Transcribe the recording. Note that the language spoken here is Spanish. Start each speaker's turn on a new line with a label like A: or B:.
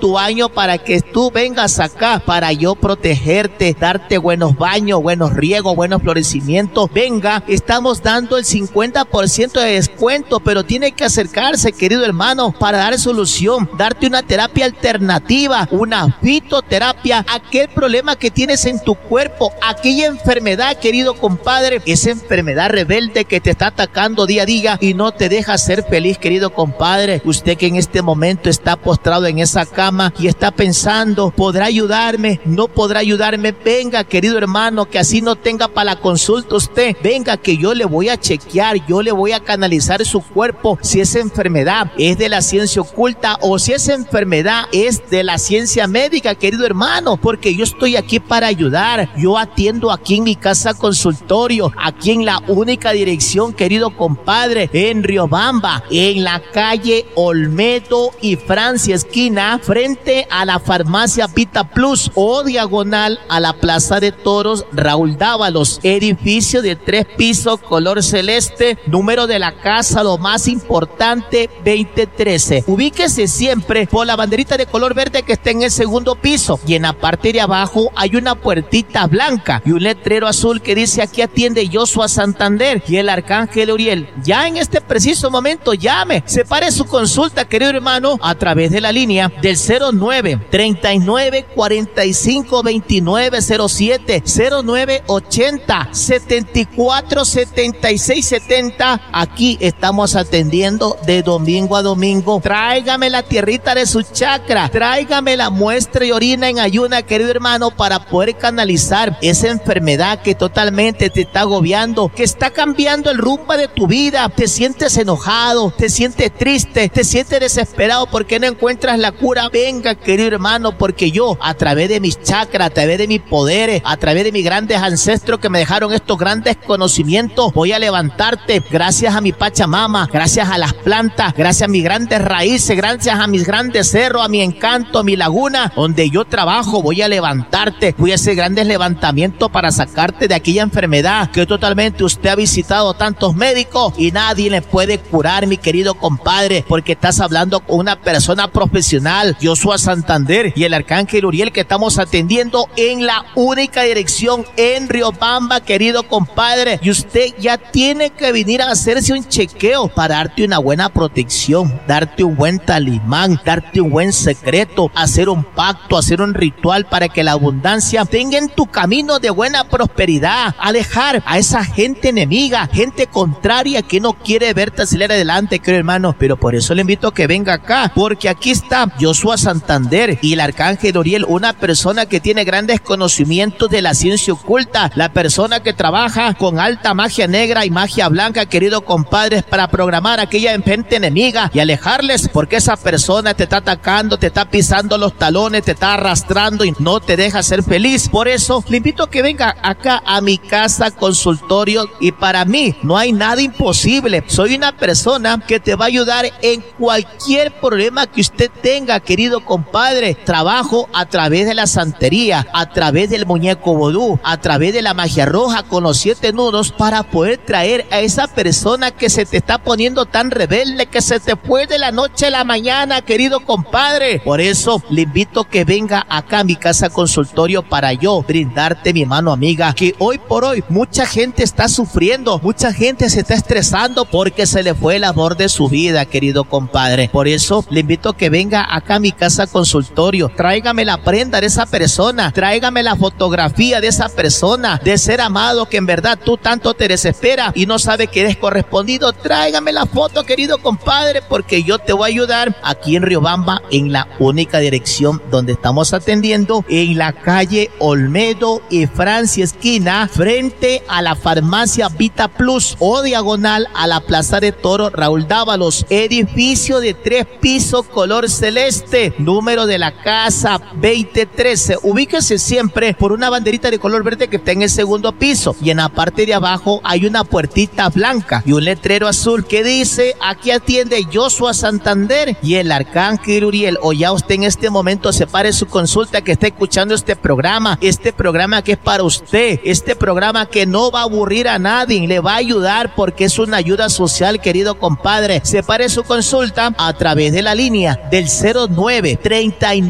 A: tu año para que tú vengas acá, para yo protegerte, darte buenos baños, buenos riegos, buenos florecimientos. Venga, estamos dando el 50% de descuento, pero tiene que acercarse, querido hermano, para dar solución, darte una terapia alternativa, una fitoterapia, aquel problema que tienes en tu cuerpo, aquella enfermedad, querido compadre, esa enfermedad rebelde que te está atacando día a día y no te deja ser feliz, querido compadre. Usted que en este momento está postrado en esa cama y está pensando, ¿podrá ayudarme? ¿No podrá ayudarme? Venga, querido hermano, que así no tenga para la consulta usted. Venga, que yo le voy a chequear, yo le voy a canalizar su cuerpo, si esa enfermedad es de la ciencia oculta o si esa enfermedad es de la ciencia médica, querido hermano, porque yo estoy aquí para ayudar. Yo atiendo aquí en mi casa consultorio, aquí en la única dirección, querido compadre, en Riobamba, en la calle Olmedo y Francia, esquina, frente a la farmacia Vita Plus o diagonal a la Plaza de Toros Raúl Dávalos, edificio de 3 pisos, color celeste, número de la casa, lo más importante, 2013. Ubíquese siempre por la banderita de color verde que está en el segundo piso y en la parte de abajo hay una puertita blanca y un letrero azul que dice: aquí atiende Joshua Santander y el Arcángel Uriel. Ya en este preciso momento llame, separe su consulta, querido hermano, a través de la línea del 09 39 45 29 07, 09 80 74 76 70. Aquí estamos atendiendo de domingo a domingo. Tráigame la tierrita de su chakra, tráigame la muestra y orina en ayuna, querido hermano, para poder canalizar esa enfermedad que totalmente te está agobiando, que está cambiando el rumbo de tu vida. Te sientes enojado, te sientes triste, te sientes desesperado porque no encuentras la cura. Venga, querido hermano, porque yo, a través de mis chakras, a través de mis poderes, a través de mis grandes ancestros que me dejaron estos grandes conocimientos, voy a levantarte gracias a mi Pachamama, gracias a las plantas, gracias a mis grandes raíces, gracias a mis grandes cerros, a mi encanto, a mi laguna, donde yo trabajo. Voy a levantarte, voy a hacer grandes levantamientos para sacarte de aquella enfermedad que totalmente usted ha visitado tantos médicos y nadie le puede curar, mi querido compadre, porque estás hablando con una persona profesional, Joshua Santander y el Arcángel Uriel, que estamos atendiendo en la única dirección en Riobamba, querido compadre, y usted ya tiene que venir a hacerse un chequeo para darte una buena protección, darte un buen talismán, darte un buen secreto, hacer un pacto, hacer un ritual para que la abundancia tenga en tu camino de buena prosperidad, alejar a esa gente enemiga, gente contraria que no quiere verte salir adelante, querido hermano. Pero por eso le invito a que venga acá, porque aquí está Joshua Santander y el Arcángel Uriel, una persona que tiene grandes conocimientos de la ciencia oculta, la persona que trabaja con alta magia negra y magia blanca, querido compadres, para programar a aquella gente enemiga y alejarles, porque esa persona te está atacando, te está pisando los talones, te está arrastrando y no te deja ser feliz. Por eso le invito a que venga acá a mi casa consultorio, y para mí no hay nada imposible. Soy una persona que te va a ayudar en cualquier problema que usted tenga, querido compadre. Trabajo a través de la santería, a través del muñeco vodú, a través de la magia roja con los 7 nudos, para poder traer a esa persona que se te está poniendo tan rebelde, que se te fue de la noche a la mañana, querido compadre. Por eso le invito a que venga acá a mi casa consultorio para yo brindarte mi mano amiga, que hoy por hoy mucha gente está sufriendo, mucha gente se está estresando porque se le fue el amor de su vida, querido compadre. Por eso le invito a que venga acá a mi casa consultorio, tráigame la prenda de esa persona, tráigame la fotografía de esa persona, de ser amado que en verdad tú tanto te desespera y no sabe que eres correspondido. Tráigame la foto, querido compadre, porque yo te voy a ayudar aquí en Riobamba, en la única dirección donde estamos atendiendo, en la calle Olmedo y Francia, esquina, frente a la farmacia Vita Plus o diagonal a la Plaza de Toros Raúl Dávalos, edificio de 3 pisos, color celeste, número de la casa 2013. Ubíquese siempre por una banderita de color verde que está en el segundo piso y en la parte de abajo hay una puertita blanca y un letrero azul que dice: aquí atiende Joshua Santander y el Arcángel Uriel. O ya usted en este momento separe su consulta, que está escuchando este programa que es para usted, este programa que no va a aburrir a nadie, le va a ayudar porque es una ayuda social, querido compadre. Separe su consulta a través de la línea del 09 39